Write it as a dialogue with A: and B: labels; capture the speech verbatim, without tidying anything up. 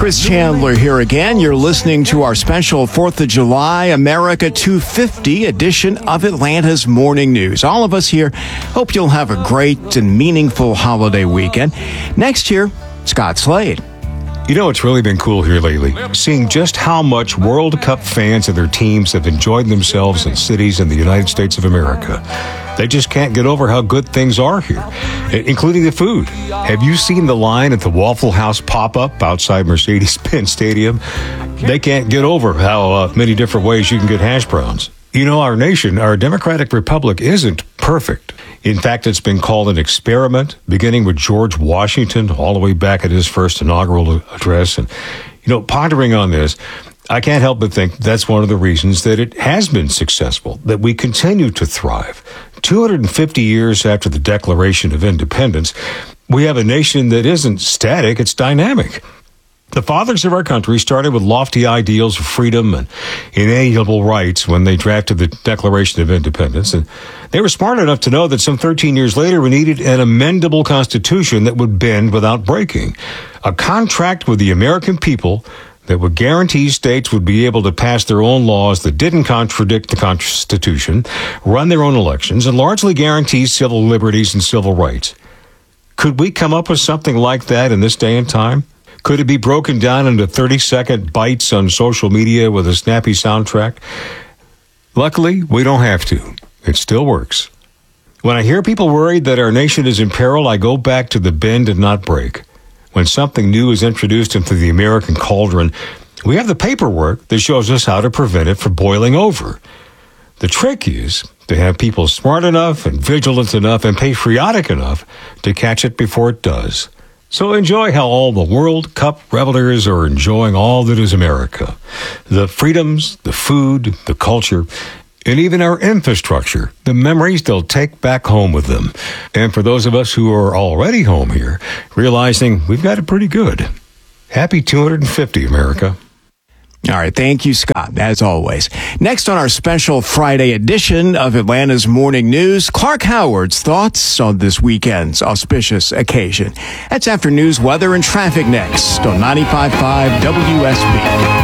A: Chris Chandler here again. You're listening to our special fourth of July America two fifty edition of Atlanta's Morning News. All of us here hope you'll have a great and meaningful holiday weekend. Next year, Scott Slade.
B: You know, it's really been cool here lately, seeing just how much World Cup fans and their teams have enjoyed themselves in cities in the United States of America. They just can't get over how good things are here, including the food. Have you seen the line at the Waffle House pop-up outside Mercedes-Benz Stadium? They can't get over how uh, many different ways you can get hash browns. You know, our nation, our democratic republic, isn't perfect. In fact, it's been called an experiment, beginning with George Washington all the way back at his first inaugural address. And, you know, pondering on this, I can't help but think that's one of the reasons that it has been successful, that we continue to thrive. two hundred fifty years after the Declaration of Independence, we have a nation that isn't static, it's dynamic. The fathers of our country started with lofty ideals of freedom and inalienable rights when they drafted the Declaration of Independence. And they were smart enough to know that some thirteen years later we needed an amendable constitution that would bend without breaking. A contract with the American people that would guarantee states would be able to pass their own laws that didn't contradict the Constitution, run their own elections, and largely guarantee civil liberties and civil rights. Could we come up with something like that in this day and time? Could it be broken down into thirty-second bites on social media with a snappy soundtrack? Luckily, we don't have to. It still works. When I hear people worried that our nation is in peril, I go back to the bend and not break. When something new is introduced into the American cauldron, we have the paperwork that shows us how to prevent it from boiling over. The trick is to have people smart enough and vigilant enough and patriotic enough to catch it before it does. So enjoy how all the World Cup revelers are enjoying all that is America. The freedoms, the food, the culture, and even our infrastructure, the memories they'll take back home with them. And for those of us who are already home here, realizing we've got it pretty good. Happy two hundred fifty, America.
A: All right. Thank you, Scott, as always. Next on our special Friday edition of Atlanta's Morning News, Clark Howard's thoughts on this weekend's auspicious occasion. That's after news, weather, and traffic next on ninety-five point five W S B.